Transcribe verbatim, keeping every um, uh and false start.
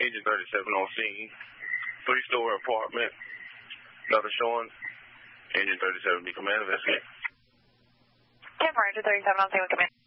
Engine thirty-seven on scene. Three-story apartment. Another showing. Engine thirty-seven, be command, investigate. ten, Ranger thirty-seven on scene with command.